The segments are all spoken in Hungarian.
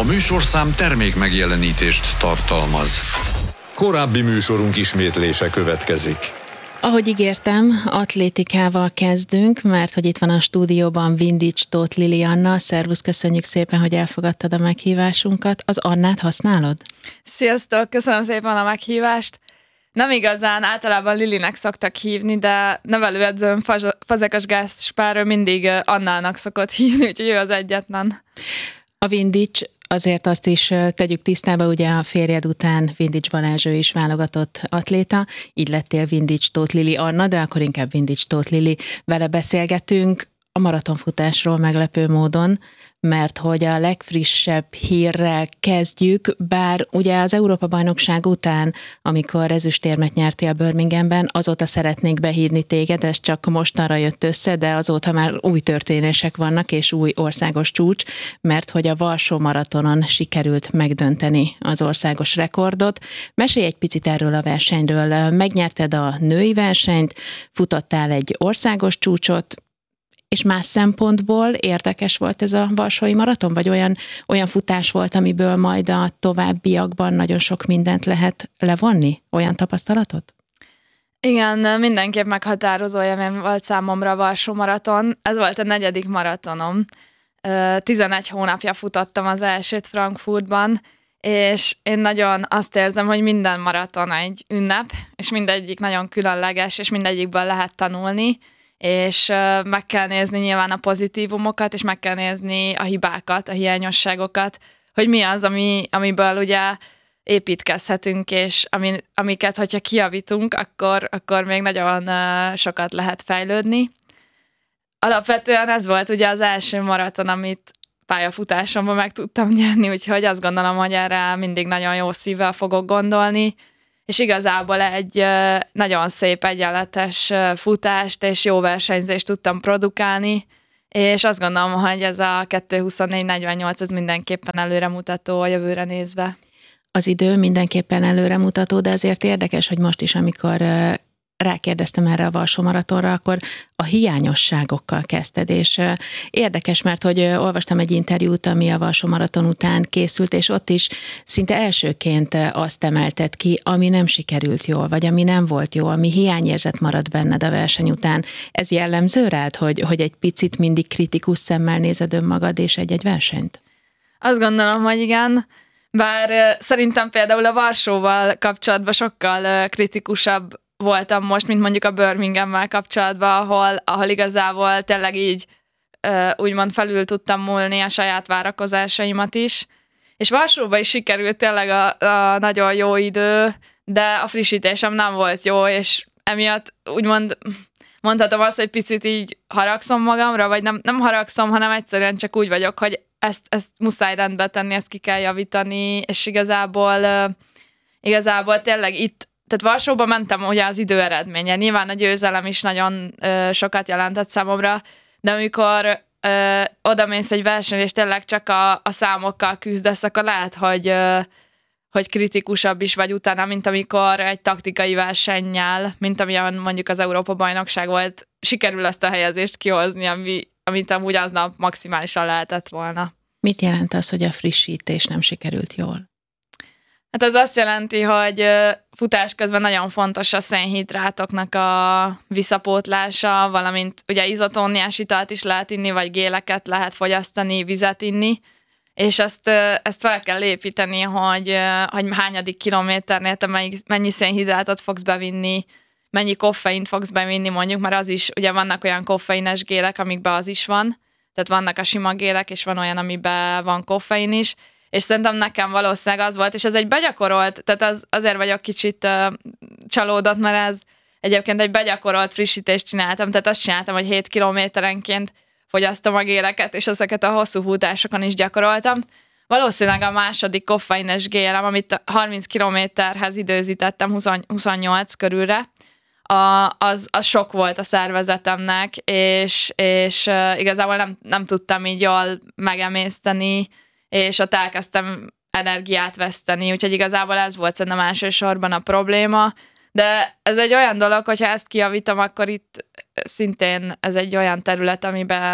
A műsorszám termék megjelenítést tartalmaz. Korábbi műsorunk ismétlése következik. Ahogy ígértem, atlétikával kezdünk, mert hogy itt van a stúdióban Vindics Tóth Lilianna. Szervusz, köszönjük szépen, hogy elfogadtad a meghívásunkat. Az Annát használod? Sziasztok, köszönöm szépen a meghívást. Nem igazán, általában Lilinek szoktak hívni, de nevelőedzőm Fazekas Gáspár mindig Annának szokott hívni, úgyhogy ő az egyetlen. A Vindics, azért azt is tegyük tisztába, ugye a férjed után Vindics Balázs is válogatott atléta, így lettél Vindics Tóth Lili Anna, de akkor inkább Vindics Tóth Lili. Vele beszélgetünk a maratonfutásról meglepő módon, mert hogy a legfrissebb hírrel kezdjük, bár ugye az Európa-bajnokság után, amikor ezüstérmet nyertél Birminghamben, azóta szeretnék behívni téged, ez csak mostanra jött össze, de azóta már új történések vannak, és új országos csúcs, mert hogy a Varsó maratonon sikerült megdönteni az országos rekordot. Mesélj egy picit erről a versenyről. Megnyerted a női versenyt, futottál egy országos csúcsot, és más szempontból érdekes volt ez a varsói maraton, vagy olyan futás volt, amiből majd a továbbiakban nagyon sok mindent lehet levonni? Olyan tapasztalatot? Igen, mindenképp meghatározó élmény volt számomra a Varsó maraton. Ez volt a 4. maratonom. 11 hónapja futottam az elsőt Frankfurtban, és én nagyon azt érzem, hogy minden maraton egy ünnep, és mindegyik nagyon különleges, és mindegyikből lehet tanulni, és meg kell nézni nyilván a pozitívumokat, és meg kell nézni a hibákat, a hiányosságokat, hogy mi az, amiből ugye építkezhetünk, és amiket, hogyha kijavítunk, akkor még nagyon sokat lehet fejlődni. Alapvetően ez volt ugye az első maraton, amit pályafutásomban meg tudtam nyerni, úgyhogy azt gondolom, hogy erre mindig nagyon jó szívvel fogok gondolni, és igazából egy nagyon szép, egyenletes futást és jó versenyzést tudtam produkálni, és azt gondolom, hogy ez a 2:24:48 ez mindenképpen előremutató a jövőre nézve. Az idő mindenképpen előremutató, de azért érdekes, hogy most is, amikor rákérdeztem erre a Varsó maratonra, akkor a hiányosságokkal kezdted, és érdekes, mert hogy olvastam egy interjút, ami a Varsó maraton után készült, és ott is szinte elsőként azt emelted ki, ami nem sikerült jól, vagy ami nem volt jó, ami hiányérzet maradt benned a verseny után. Ez jellemző rád, hogy egy picit mindig kritikus szemmel nézed önmagad és egy versenyt? Azt gondolom, hogy igen, bár szerintem például a Varsóval kapcsolatban sokkal kritikusabb voltam most, mint mondjuk a Birmingham-mel kapcsolatban, ahol igazából tényleg így úgymond felül tudtam múlni a saját várakozásaimat is. És Varsóban is sikerült tényleg a nagyon jó idő, de a frissítésem nem volt jó, és emiatt úgymond mondhatom azt, hogy picit így haragszom magamra, vagy nem haragszom, hanem egyszerűen csak úgy vagyok, hogy ezt muszáj rendbe tenni, ezt ki kell javítani, és igazából tényleg itt, tehát Varsóba mentem ugye az idő eredménye. Nyilván a győzelem is nagyon sokat jelentett számomra, de amikor odamész egy versenyre, és tényleg csak a számokkal küzdesz, akkor lehet, hogy kritikusabb is vagy utána, mint amikor egy taktikai versennyel, mint amilyen mondjuk az Európa-bajnokság volt, sikerül ezt a helyezést kihozni, amit amúgy aznap maximálisan lehetett volna. Mit jelent az, hogy a frissítés nem sikerült jól? Hát ez azt jelenti, hogy futás közben nagyon fontos a szénhidrátoknak a visszapótlása, valamint ugye izotóniás italt is lehet inni, vagy géleket lehet fogyasztani, vizet inni, és ezt fel kell építeni, hogy hányadik kilométernél te mennyi szénhidrátot fogsz bevinni, mennyi koffeint fogsz bevinni mondjuk, mert az is, ugye vannak olyan koffeines gélek, amikben az is van, tehát vannak a sima gélek, és van olyan, amiben van koffein is, és szerintem nekem valószínűleg az volt, és ez egy begyakorolt, tehát azért vagyok kicsit csalódott, mert ez egyébként egy begyakorolt frissítést csináltam, tehát azt csináltam, hogy 7 kilométerenként fogyasztom a géleket, és ezeket a hosszú futásokon is gyakoroltam. Valószínűleg a második koffeines gélem, amit 30 kilométerhez időzítettem 28 körülre, az sok volt a szervezetemnek, és igazából nem tudtam így jól megemészteni, és ott elkezdtem energiát veszteni, úgyhogy igazából ez volt szerintem elsősorban a probléma, de ez egy olyan dolog, hogyha ezt kijavítom, akkor itt szintén ez egy olyan terület, amiben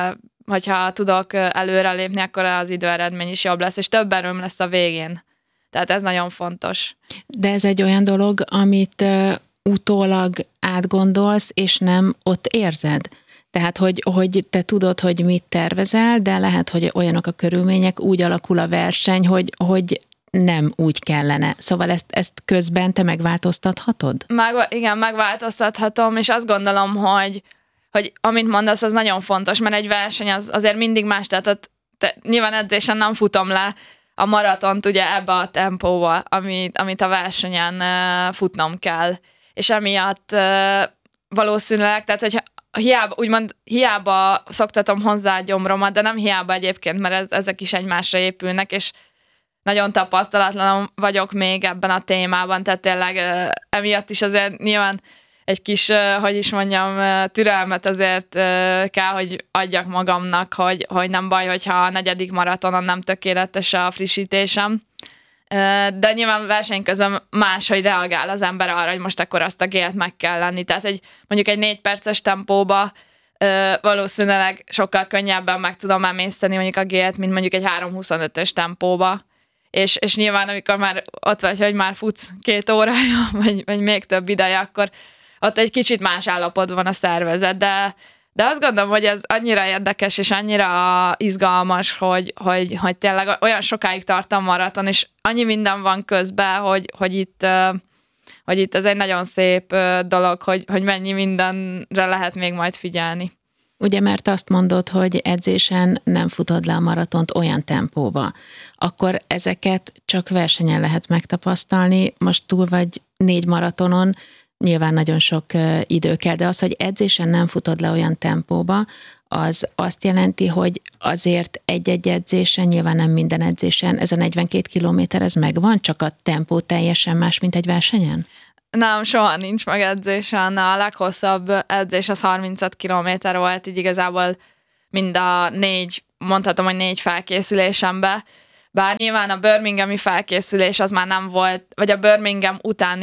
hogyha tudok előrelépni, akkor az időeredmény is jobb lesz, és több erőm lesz a végén. Tehát ez nagyon fontos. De ez egy olyan dolog, amit utólag átgondolsz, és nem ott érzed. Tehát, hogy te tudod, hogy mit tervezel, de lehet, hogy olyanok a körülmények, úgy alakul a verseny, hogy nem úgy kellene. Szóval ezt közben te megváltoztathatod? Igen, megváltoztathatom, és azt gondolom, hogy amit mondasz, az nagyon fontos, mert egy verseny az azért mindig más, tehát nyilván edzésen nem futom le a maratont ugye ebbe a tempóba, amit a versenyen futnom kell. És emiatt valószínűleg, tehát hogy hiába szoktatom hozzá a gyomromat, de nem hiába egyébként, mert ezek is egymásra épülnek, és nagyon tapasztalatlan vagyok még ebben a témában, tehát tényleg emiatt is azért nyilván egy kis, türelmet azért kell, hogy adjak magamnak, hogy nem baj, hogyha a 4. maratonon nem tökéletes a frissítésem. De nyilván verseny közben máshogy reagál az ember arra, hogy most akkor azt a gélt meg kell lenni. Tehát mondjuk egy 4 perces tempóba valószínűleg sokkal könnyebben meg tudom emészteni mondjuk a gélt, mint mondjuk egy 3:25-ös tempóba. És nyilván amikor már ott vagy, hogy már futsz 2 órája, vagy még több ideje, akkor ott egy kicsit más állapotban van a szervezet, de azt gondolom, hogy ez annyira érdekes, és annyira izgalmas, hogy tényleg olyan sokáig tart a maraton, és annyi minden van közben, hogy itt ez egy nagyon szép dolog, hogy mennyi mindenre lehet még majd figyelni. Ugye, mert azt mondod, hogy edzésen nem futod le a maratont olyan tempóba, akkor ezeket csak versenyen lehet megtapasztalni. Most túl vagy 4 maratonon, nyilván nagyon sok idő kell, de az, hogy edzésen nem futod le olyan tempóba, az azt jelenti, hogy azért egy-egy edzésen, nyilván nem minden edzésen, ez a 42 kilométer, ez megvan, csak a tempó teljesen más, mint egy versenyen? Nem, soha nincs meg edzésen. A leghosszabb edzés az 35 kilométer volt, így igazából mind a 4, mondhatom, hogy 4 felkészülésembe. Bár nyilván a birminghami felkészülés az már nem volt, vagy a Birmingham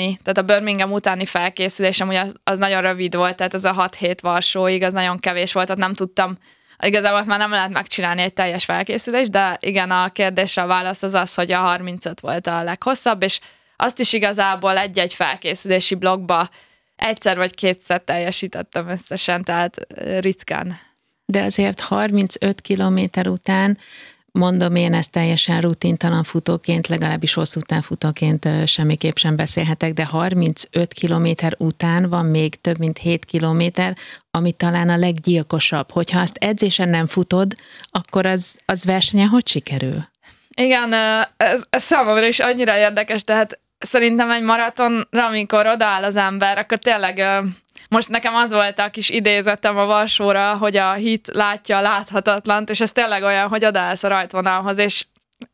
utáni felkészülésem ugye az nagyon rövid volt, tehát ez a 6 hét Varsóig, az nagyon kevés volt, tehát nem tudtam, igazából már nem lehet megcsinálni egy teljes felkészülést, de igen, a kérdésre a válasz az, hogy a 35 volt a leghosszabb, és azt is igazából egy-egy felkészülési blokkba egyszer vagy kétszer teljesítettem összesen, tehát ritkán. De azért 35 kilométer után, mondom én ezt teljesen rutintalan futóként, legalábbis hosszú távfutóként semmiképp sem beszélhetek, de 35 kilométer után van még több mint 7 kilométer, ami talán a leggyilkosabb. Hogyha azt edzésen nem futod, akkor az versenyen hogy sikerül? Igen, ez számomra is annyira érdekes, tehát szerintem egy maratonra, amikor odaáll az ember, akkor tényleg most nekem az volt a kis idézetem a Varsóra, hogy a hit látja a láthatatlant, és ez tényleg olyan, hogy odaállsz a rajtvonalhoz, és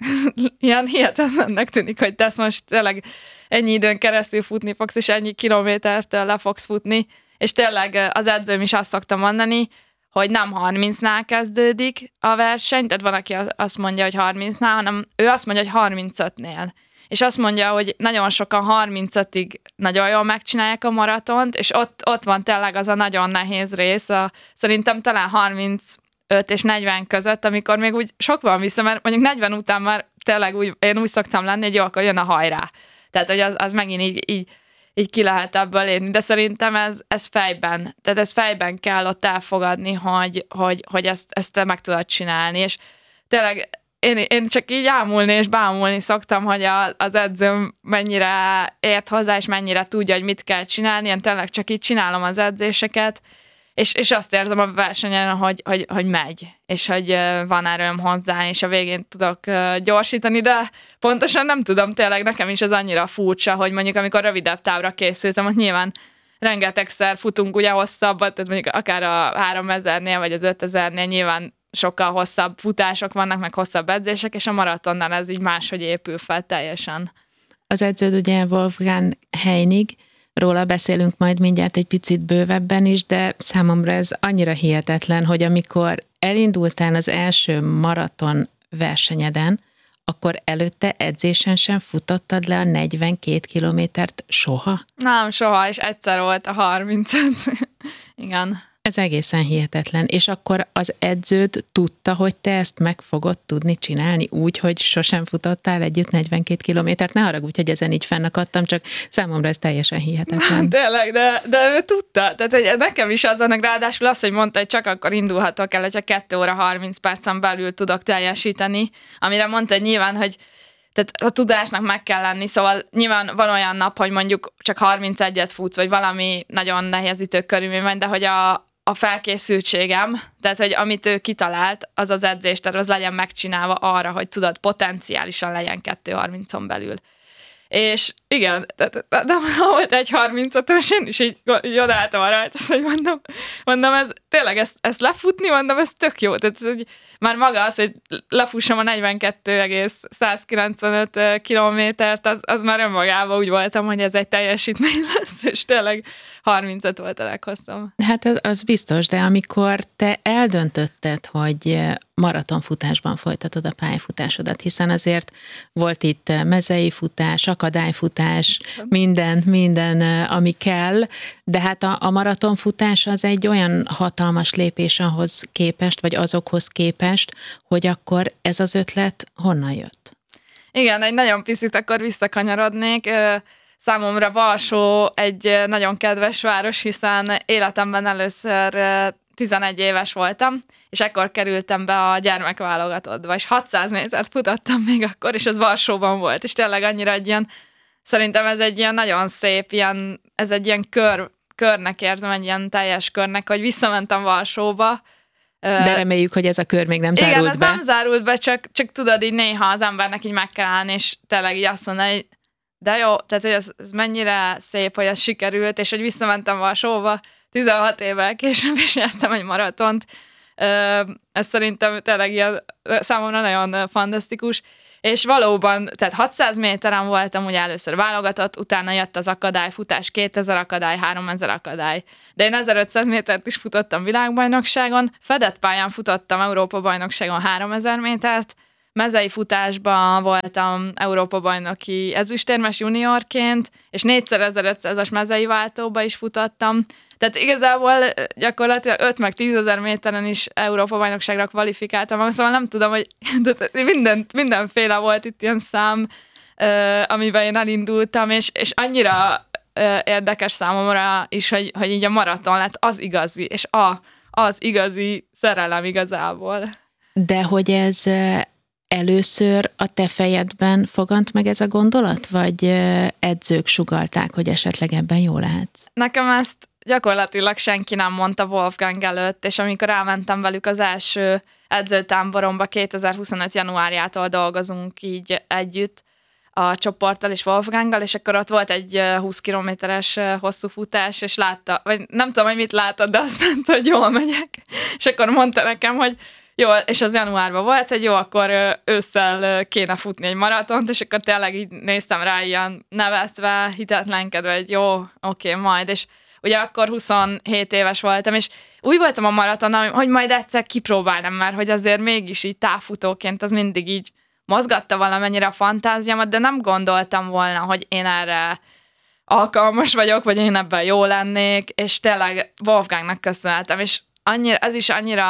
ilyen hihetetlennek tűnik, hogy te most tényleg ennyi időn keresztül futni fogsz, és ennyi kilométert le fogsz futni, és tényleg az edzőm is azt szokta mondani, hogy nem 30-nál kezdődik a verseny, tehát van, aki azt mondja, hogy 30-nál, hanem ő azt mondja, hogy 35-nél. És azt mondja, hogy nagyon sokan 35-ig nagyon jól megcsinálják a maratont, és ott van tényleg az a nagyon nehéz rész, szerintem talán 35 és 40 között, amikor még úgy sok van vissza, mert mondjuk 40 után már tényleg én úgy szoktam lenni, hogy jó, akkor jön a hajrá. Tehát, hogy az megint így ki lehet ebből érni, de szerintem ez fejben, tehát ez fejben kell ott elfogadni, hogy ezt te meg tudod csinálni, és tényleg én csak így ámulni és bámulni szoktam, hogy az edzőm mennyire ért hozzá, és mennyire tudja, hogy mit kell csinálni, én tényleg csak így csinálom az edzéseket, és azt érzem a versenyen, hogy megy, és hogy van erőm hozzá, és a végén tudok gyorsítani, de pontosan nem tudom, tényleg nekem is ez annyira furcsa, hogy mondjuk amikor rövidebb távra készültem, hogy nyilván rengetegszer futunk ugye hosszabbat, tehát mondjuk akár a 3000-nél vagy az 5000-nél nyilván sokkal hosszabb futások vannak, meg hosszabb edzések, és a maratonnál ez így máshogy épül fel teljesen. Az edződ ugye Wolfgang Heinig, róla beszélünk majd mindjárt egy picit bővebben is, de számomra ez annyira hihetetlen, hogy amikor elindultál az első maraton versenyeden, akkor előtte edzésen sem futottad le a 42 kilométert soha? Nem, soha, és egyszer volt a 35. Igen. Ez egészen hihetetlen. És akkor az edződ tudta, hogy te ezt meg fogod tudni csinálni úgy, hogy sosem futottál együtt 42 kilométert? Ne haragudj, hogy ezen így fennakadtam, csak számomra ez teljesen hihetetlen. Tényleg, de ő tudta. Tehát hogy nekem is az van, ráadásul az, hogy mondta, hogy csak akkor indulhatok el, hogyha 2 óra 30 percen belül tudok teljesíteni, amire mondta, hogy nyilván, hogy tehát a tudásnak meg kell lenni, szóval nyilván van olyan nap, hogy mondjuk csak 31-et futsz, vagy valami nagyon nehezítő körülmény van, de hogy a felkészültségem, tehát hogy amit ő kitalált, az az edzés, tehát az legyen megcsinálva arra, hogy tudod, potenciálisan legyen 2:30-on belül. És igen, tehát nem volt 1:35-ös, én is így odaálltam arra, hogy mondom, ez tényleg ezt lefutni, mondom, ez tök jó. Tehát hogy már maga az, hogy lefussam a 42,195 kilométert, az már önmagában úgy voltam, hogy ez egy teljesítmény lesz, és tényleg 35 volt a leghosszabb. Hát az biztos, de amikor te eldöntötted, hogy maratonfutásban folytatod a pályafutásodat, hiszen azért volt itt mezei futás, akadályfutás, minden, ami kell, de hát a maratonfutás az egy olyan hatalmas lépés ahhoz képest, vagy azokhoz képest, hogy akkor ez az ötlet honnan jött? Igen, egy nagyon picit akkor visszakanyarodnék. Számomra Varsó egy nagyon kedves város, hiszen életemben először 11 éves voltam, és ekkor kerültem be a gyermekválogatottba, és 600 métert futottam még akkor, és az Varsóban volt, és tényleg annyira egy ilyen, szerintem ez egy ilyen nagyon szép, ez egy ilyen körnek érzem, egy ilyen teljes körnek, hogy visszamentem Varsóba. De reméljük, hogy ez a kör még nem zárult be. Igen, ez nem zárult be, csak tudod, így néha az embernek így meg kell állni, és tényleg így azt mondani, hogy de jó, tehát hogy ez mennyire szép, hogy ez sikerült, és hogy visszamentem Varsóba 16 évvel később, és nyertem egy maratont. Ez szerintem tényleg ilyen számomra nagyon fantasztikus. És valóban, tehát 600 méteren voltam ugye először válogatott, utána jött az akadályfutás, 2000 akadály, 3000 akadály. De én 1500 métert is futottam világbajnokságon, fedett pályán futottam Európa-bajnokságon 3000 métert, mezei futásban voltam Európa-bajnoki ezüstérmes juniorként, és 4x1500-as mezei váltóba is futottam. Tehát igazából gyakorlatilag 5 meg 10 000 méteren is Európa-bajnokságra kvalifikáltam, szóval nem tudom, hogy mindenféle volt itt ilyen szám, amiben én elindultam, és annyira érdekes számomra is, hogy így a maraton lett az igazi, és az igazi szerelem igazából. De hogy ez először a te fejedben fogant meg ez a gondolat, vagy edzők sugallták, hogy esetleg ebben jó lehetsz? Nekem ezt gyakorlatilag senki nem mondta Wolfgang előtt, és amikor elmentem velük az első edzőtáboromba 2025. januárjától dolgozunk így együtt a csoporttal és Wolfganggal, és akkor ott volt egy 20 kilométeres hosszú futás, és látta, vagy nem tudom, hogy mit láttad, de azt mondta, hogy jól megyek. És akkor mondta nekem, hogy jó, és az januárban volt, hogy jó, akkor ősszel kéne futni egy maratont, és akkor tényleg így néztem rá ilyen nevetve, hitetlenkedve, hogy jó, oké, majd, és ugye akkor 27 éves voltam, és úgy voltam a maratonon, hogy majd egyszer kipróbálnám már, hogy azért mégis így távfutóként az mindig így mozgatta valamennyire a fantáziámat, de nem gondoltam volna, hogy én erre alkalmas vagyok, vagy én ebben jó lennék, és tényleg Wolfgangnak köszönhetem, és ez is annyira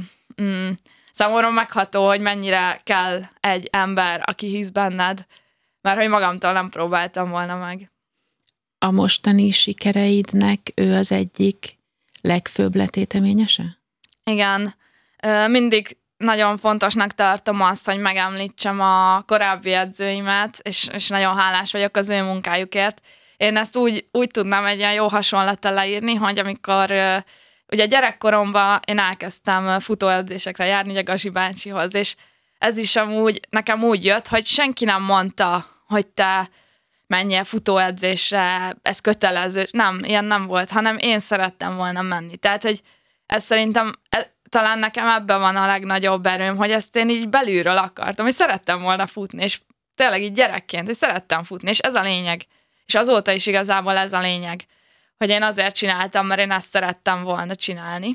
számomra megható, hogy mennyire kell egy ember, aki hisz benned, mert hogy magamtól nem próbáltam volna meg. A mostani sikereidnek ő az egyik legfőbb letéteményese? Igen. Mindig nagyon fontosnak tartom azt, hogy megemlítsem a korábbi edzőimet, és nagyon hálás vagyok az ő munkájukért. Én ezt úgy tudnám egy ilyen jó hasonlattal leírni, hogy amikor ugye gyerekkoromban én elkezdtem futóedzésekre járni a Gazi bácsihoz, és ez is amúgy nekem úgy jött, hogy senki nem mondta, hogy te menjél futóedzésre, ez kötelező. Nem, ilyen nem volt, hanem én szerettem volna menni. Tehát, hogy ez szerintem talán nekem ebben van a legnagyobb erőm, hogy ezt én így belülről akartam, hogy szerettem volna futni, és tényleg így gyerekként, hogy szerettem futni, és ez a lényeg. És azóta is igazából ez a lényeg, hogy én azért csináltam, mert én ezt szerettem volna csinálni.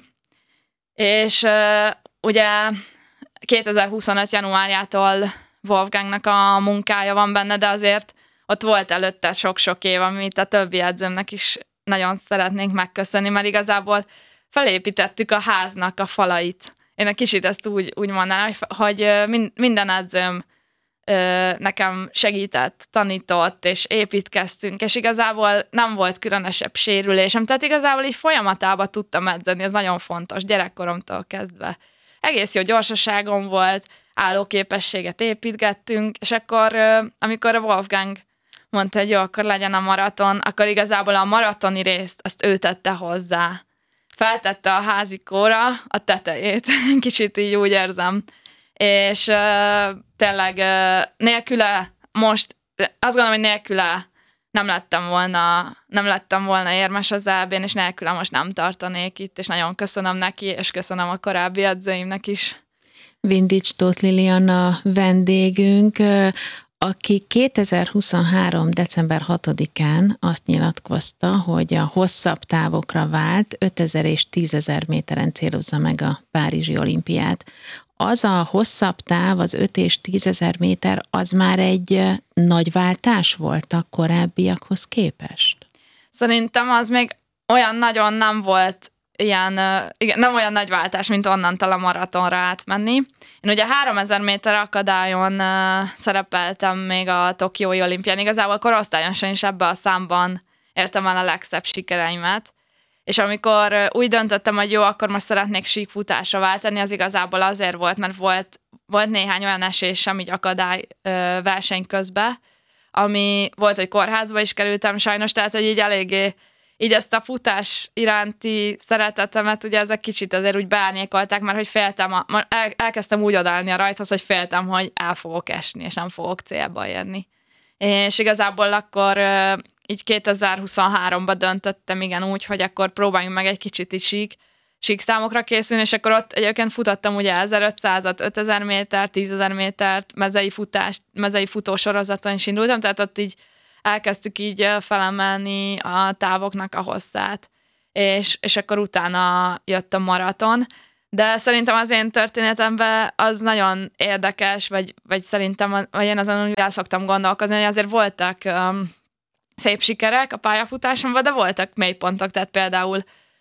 És ugye 2025. januárjától Wolfgangnak a munkája van benne, de azért ott volt előtte sok-sok év, amit a többi edzőmnek is nagyon szeretnénk megköszönni, mert igazából felépítettük a háznak a falait. Én egy kicsit ezt úgy mondanám, hogy minden edzőm nekem segített, tanított, és építkeztünk, és igazából nem volt különösebb sérülésem, tehát igazából így folyamatában tudtam edzeni, ez nagyon fontos, gyerekkoromtól kezdve. Egész jó gyorsaságom volt, állóképességet építgettünk, és akkor, amikor a Wolfgang mondta, hogy jó, akkor legyen a maraton, akkor igazából a maratoni részt azt ő tette hozzá. Feltette a házikóra a tetejét, kicsit így úgy érzem. És tényleg nélküle most, azt gondolom, hogy nélküle nem lettem volna érmes az EB-n, és nélküle most nem tartanék itt, és nagyon köszönöm neki, és köszönöm a korábbi edzőimnek is. Vindics Tóth Liliana vendégünk, aki 2023. december 6-án azt nyilatkozta, hogy a hosszabb távokra vált 5000 és 10.000 méteren célozza meg a Párizsi olimpiát. Az a hosszabb táv, az 5 és 10.000 méter, az már egy nagy váltás volt a korábbiakhoz képest? Szerintem az még olyan nagyon nem volt nem olyan nagy váltás, mint onnantól a maratonra átmenni. Én ugye 3000 méter akadályon szerepeltem még a Tokiói olimpián. Igazából korosztályosan is ebbe a számban értem el a legszebb sikereimet. És amikor úgy döntöttem, hogy jó, akkor most szeretnék síkfutásra váltani, az igazából azért volt, mert volt néhány olyan esésem így akadály verseny közben, ami volt, hogy kórházba is kerültem sajnos, tehát hogy így eléggé így ezt a futás iránti szeretetemet, ugye ezek kicsit azért úgy beárnyékolták, mert hogy féltem, elkezdtem úgy odaállni a rajthoz, hogy féltem, hogy el fogok esni, és nem fogok célba érni. És igazából akkor így 2023-ban döntöttem igen úgy, hogy akkor próbáljunk meg egy kicsit is sík számokra készülni, és akkor ott egyébként futottam ugye 1500-at, 5000 métert, 10.000 métert, mezei futósorozaton is indultam, tehát ott így elkezdtük így felemelni a távoknak a hosszát, és akkor utána jött a maraton. De szerintem az én történetemben az nagyon érdekes, vagy szerintem, vagy én azon úgy el szoktam gondolkozni, hogy azért voltak szép sikerek a pályafutásomban, de voltak mélypontok, tehát például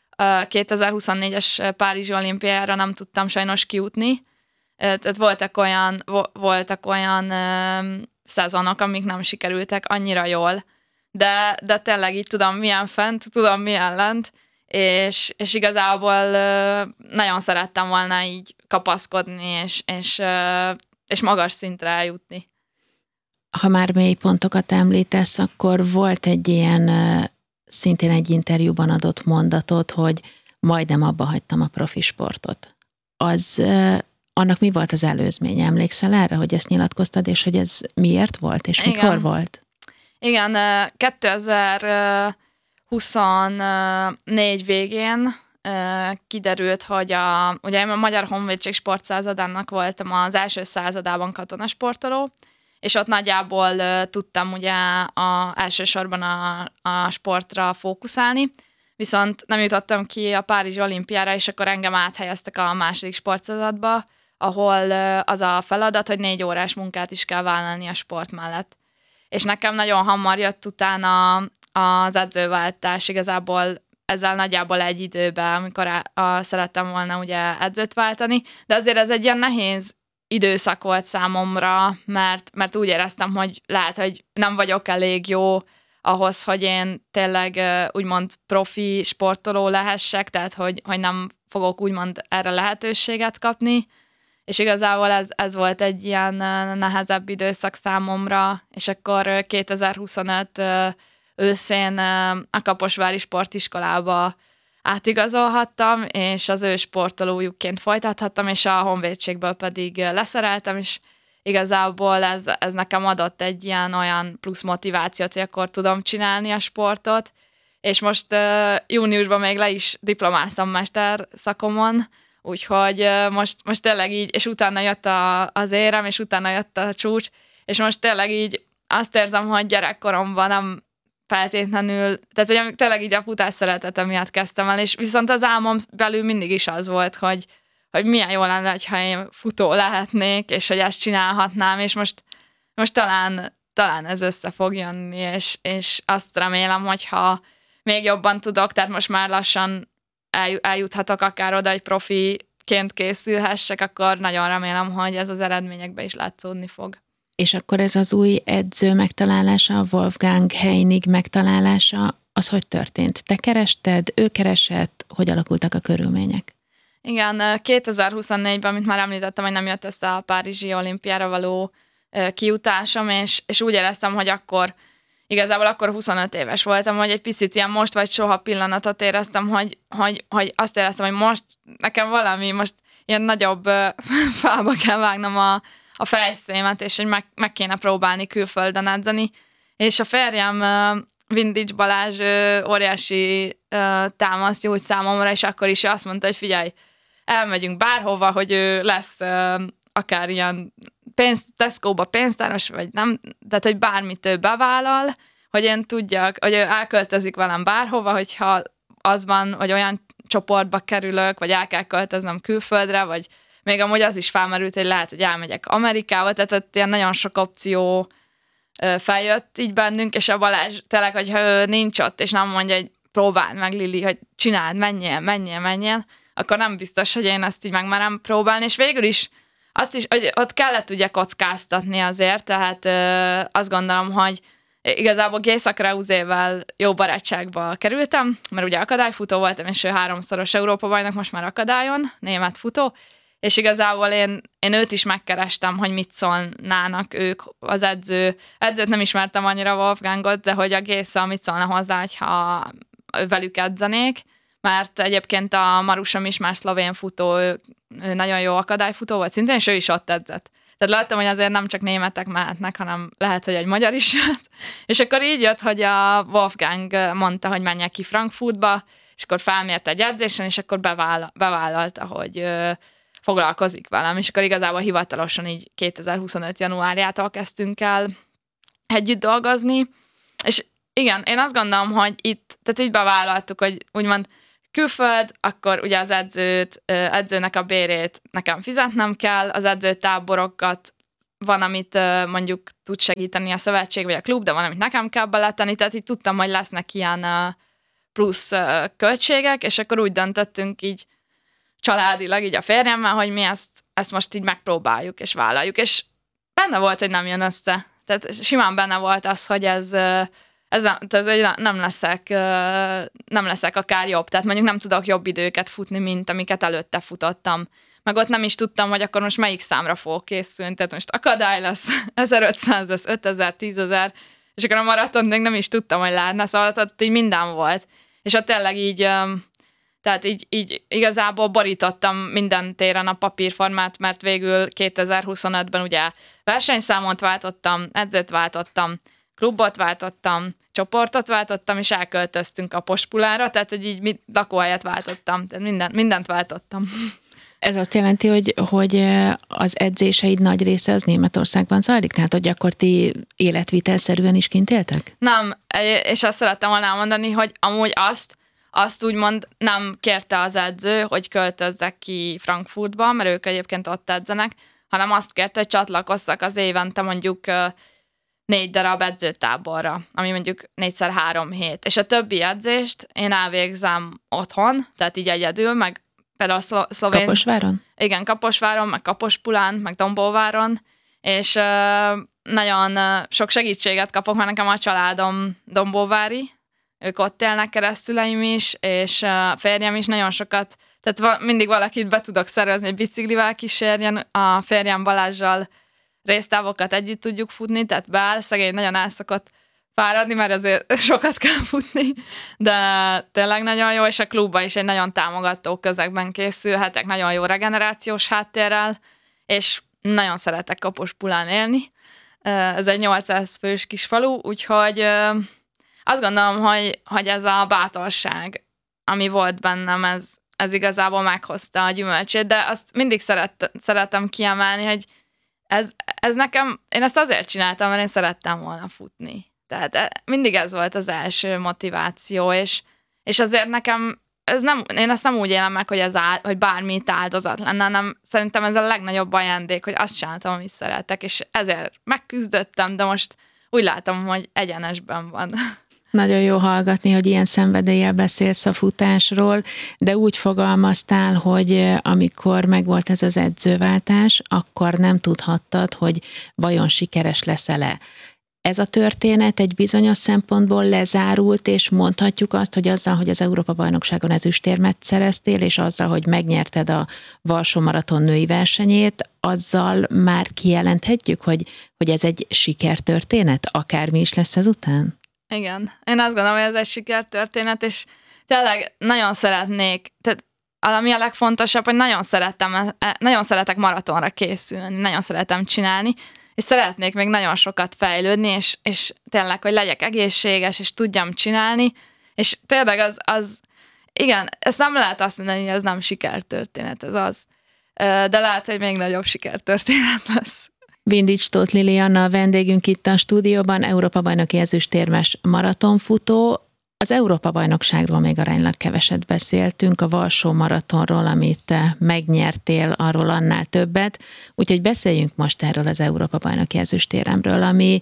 2024-es Párizsi olimpiára nem tudtam sajnos kijutni, tehát voltak olyan szezonok, amik nem sikerültek annyira jól, de tényleg így tudom milyen fent, tudom milyen lent, és igazából nagyon szerettem volna így kapaszkodni, és magas szintre eljutni. Ha már mély pontokat említesz, akkor volt egy ilyen, szintén egy interjúban adott mondatod, hogy majdnem abba hagytam a profi sportot. Annak mi volt az előzménye? Emlékszel erre, hogy ezt nyilatkoztad, és hogy ez miért volt, és mikor Igen. volt? Igen, 2024 végén kiderült, hogy ugye én a Magyar Honvédség sportszázadának voltam az első századában katonasportoló, és ott nagyjából tudtam ugye elsősorban a sportra fókuszálni, viszont nem jutottam ki a Párizsi olimpiára, és akkor engem áthelyeztek a második sportszázadba, ahol az a feladat, hogy 4 órás munkát is kell vállalni a sport mellett. És nekem nagyon hamar jött utána az edzőváltás, igazából ezzel nagyjából egy időben, amikor szerettem volna ugye edzőt váltani, de azért ez egy ilyen nehéz időszak volt számomra, mert úgy éreztem, hogy lehet, hogy nem vagyok elég jó ahhoz, hogy én tényleg úgymond profi sportoló lehessek, tehát hogy nem fogok úgymond erre lehetőséget kapni, és igazából ez volt egy ilyen nehezebb időszak számomra, és akkor 2025 őszén a Kaposvári Sportiskolába átigazolhattam, és az ő sportolójukként folytathattam, és a honvédségből pedig leszereltem, és igazából ez nekem adott egy ilyen olyan plusz motivációt, hogy akkor tudom csinálni a sportot, és most júniusban még le is diplomáztam mesterszakomon, úgyhogy most tényleg így, és utána jött az érem, és utána jött a csúcs, és most tényleg így azt érzem, hogy gyerekkoromban nem feltétlenül, tehát hogy tényleg így a futás szeretete miatt kezdtem el, és viszont az álmom belül mindig is az volt, hogy milyen jó lenne, ha én futó lehetnék, és hogy ezt csinálhatnám, és most talán ez össze fog jönni, és azt remélem, hogyha még jobban tudok, tehát most már lassan eljuthatok akár oda, hogy profiként készülhessek, akkor nagyon remélem, hogy ez az eredményekbe is látszódni fog. És akkor ez az új edző megtalálása, Wolfgang Heinig megtalálása, az hogy történt? Te kerested, ő keresett, hogy alakultak a körülmények? Igen, 2024-ben, amit már említettem, hogy nem jött össze a Párizsi olimpiára való kijutásom, és úgy éreztem, hogy igazából akkor 25 éves voltam, hogy egy picit ilyen most vagy soha pillanatot éreztem, hogy azt éreztem, hogy most nekem valami, most ilyen nagyobb fába kell vágnom a fejszémet, és hogy meg kéne próbálni külföldön edzeni. És a férjem Vindics Balázs óriási támaszt nyújt számomra, és akkor is azt mondta, hogy figyelj, elmegyünk bárhova, hogy ő lesz akár ilyen Tesco-ba pénztáros, vagy nem, tehát hogy bármit ő bevállal, hogy én tudjak, hogy ő elköltözik velem bárhova, hogyha az van, hogy olyan csoportba kerülök, vagy el kell költöznöm külföldre, vagy még amúgy az is felmerült, hogy lehet, hogy elmegyek Amerikába, tehát ott ilyen nagyon sok opció feljött így bennünk, és a Balázs tényleg, hogyha ő nincs ott, és nem mondja, hogy próbáld meg, Lili, hogy csináld, menjél, akkor nem biztos, hogy én ezt így megmerem próbálni, és végül is azt is, hogy ott kellett ugye kockáztatni azért, tehát azt gondolom, hogy igazából Géza Krauzével jó barátságba kerültem, mert ugye akadályfutó voltam, és ő 3-szoros Európa-bajnok, most már akadályon, német futó, és igazából én őt is megkerestem, hogy mit szólnának ők, az edzőt nem ismertem annyira, Wolfgangot, de hogy a Géza mit szólna hozzá, hogyha velük edzenék, mert egyébként a Marusom is már szlovén futó, ő nagyon jó akadályfutó volt szintén, és ő is ott edzett. Tehát láttam, hogy azért nem csak németek mehetnek, hanem lehet, hogy egy magyar is jött. És akkor így jött, hogy a Wolfgang mondta, hogy menjek ki Frankfurtba, és akkor felmért egy edzésen, és akkor bevállalta, hogy foglalkozik velem, és akkor igazából hivatalosan így 2025. januárjától kezdtünk el együtt dolgozni, és igen, én azt gondolom, hogy tehát így bevállaltuk, hogy úgymond külföld, akkor ugye az edzőnek a bérét nekem fizetnem kell, az edzőtáborokat van, amit mondjuk tud segíteni a szövetség vagy a klub, de van, amit nekem kell beletenni, tehát így tudtam, hogy lesznek ilyen plusz költségek, és akkor úgy döntöttünk így családilag, így a férjemmel, hogy mi ezt most így megpróbáljuk és vállaljuk, és benne volt, hogy nem jön össze. Tehát simán benne volt az, hogy tehát nem leszek akár jobb, tehát mondjuk nem tudok jobb időket futni, mint amiket előtte futottam. Meg ott nem is tudtam, hogy akkor most melyik számra fogok készülni, tehát most akadály lesz, 1500 lesz, 5000, 10.000, és akkor a maratont még nem is tudtam, hogy lehetne, szóval ott így minden volt. És ott tényleg így, tehát így igazából borítottam minden téren a papírformát, mert végül 2025-ben ugye versenyszámot váltottam, edzőt váltottam, klubot váltottam, csoportot váltottam, és elköltöztünk Kapospulára, tehát hogy így lakóhelyet váltottam, tehát mindent váltottam. Ez azt jelenti, hogy az edzéseid nagy része az Németországban zajlik? Tehát, hogy akkor ti életvitelszerűen is kint éltek? Nem, és azt szerettem volna elmondani, hogy amúgy azt úgymond nem kérte az edző, hogy költözzek ki Frankfurtba, mert ők egyébként ott edzenek, hanem azt kérte, hogy csatlakozzak az évente mondjuk 4 darab edzőtáborra, ami mondjuk 4x3 hét. És a többi edzést én elvégzem otthon, tehát így egyedül, meg például szlovén... Kaposváron? Igen, Kaposváron, meg Kapospulán, meg Dombóváron, és nagyon sok segítséget kapok, mert nekem a családom dombóvári, ők ott élnek, keresztüleim is, és a férjem is nagyon sokat, tehát mindig valakit be tudok szervezni, hogy biciklivel kísérjen, a férjem Balázsjal résztávokat együtt tudjuk futni, tehát beáll, szegény nagyon el szokott fáradni, mert azért sokat kell futni, de tényleg nagyon jó, és a klubban is egy nagyon támogató közegben készülhetek, nagyon jó regenerációs háttérrel, és nagyon szeretek Kapospulán élni. Ez egy 800 fős kis falu, úgyhogy azt gondolom, hogy ez a bátorság, ami volt bennem, ez igazából meghozta a gyümölcsét, de azt mindig szeretem kiemelni, hogy ez nekem, én ezt azért csináltam, mert én szerettem volna futni. Tehát mindig ez volt az első motiváció, és azért nekem én ezt nem úgy élem meg, hogy bármi itt áldozat lenne, hanem szerintem ez a legnagyobb ajándék, hogy azt csináltam, amit szeretek, és ezért megküzdöttem, de most úgy látom, hogy egyenesben van. Nagyon jó hallgatni, hogy ilyen szenvedéllyel beszélsz a futásról, de úgy fogalmaztál, hogy amikor megvolt ez az edzőváltás, akkor nem tudhattad, hogy vajon sikeres leszel-e. Ez a történet egy bizonyos szempontból lezárult, és mondhatjuk azt, hogy azzal, hogy az Európa-bajnokságon ezüstérmet szereztél, és azzal, hogy megnyerted a Varsó Maraton női versenyét, azzal már kijelenthetjük, hogy ez egy sikertörténet, akármi is lesz ezután? Igen, én azt gondolom, hogy ez egy sikertörténet, és tényleg nagyon szeretnék, tehát ami a legfontosabb, hogy nagyon szeretek maratonra készülni, nagyon szeretem csinálni, és szeretnék még nagyon sokat fejlődni, és tényleg, hogy legyek egészséges, és tudjam csinálni, és tényleg igen, ezt nem lehet azt mondani, hogy ez nem sikertörténet, ez az. De lehet, hogy még nagyobb sikertörténet lesz. Vindics Tóth Lilianna a vendégünk itt a stúdióban, Európa-bajnoki ezüstérmes maratonfutó. Az Európa-bajnokságról még aránylag keveset beszéltünk, a Varsó Maratonról, amit te megnyertél, arról annál többet. Úgyhogy beszéljünk most erről az Európa-bajnoki ezüstéremről, ami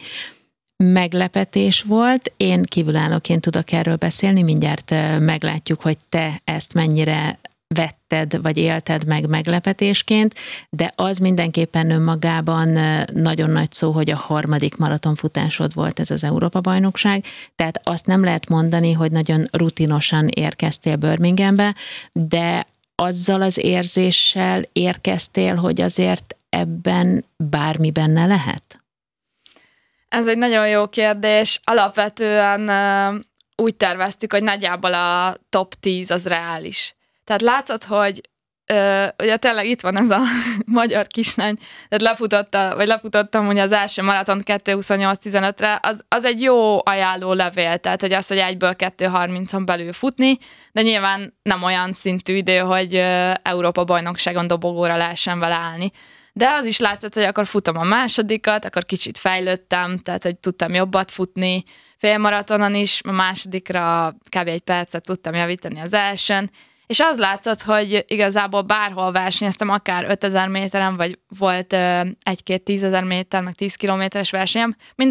meglepetés volt. Én kívülállóként tudok erről beszélni, mindjárt meglátjuk, hogy te ezt mennyire vetted, vagy élted meg meglepetésként, de az mindenképpen önmagában nagyon nagy szó, hogy a harmadik maratonfutásod volt ez az Európa-bajnokság, tehát azt nem lehet mondani, hogy nagyon rutinosan érkeztél Birminghambe, de azzal az érzéssel érkeztél, hogy azért ebben bármi benne lehet? Ez egy nagyon jó kérdés. Alapvetően úgy terveztük, hogy nagyjából a top 10 az reális. Tehát látszott, hogy ugye tényleg itt van ez a magyar kislány, tehát lefutottam ugye az első maratont 2:28:15-re, az egy jó ajánló levél, tehát hogy az, hogy egyből 2:30-on belül futni, de nyilván nem olyan szintű idő, hogy Európa-bajnokságon dobogóra lehessen vele állni. De az is látszott, hogy akkor futom a másodikat, akkor kicsit fejlődtem, tehát hogy tudtam jobbat futni, félmaratonon is, a másodikra kb. Egy percet tudtam javítani az elsőn, és az látszott, hogy igazából bárhol versenyeztem, akár 5000 méteren, vagy volt 1-2 10 000 méter, meg 10 kilométeres versenyem,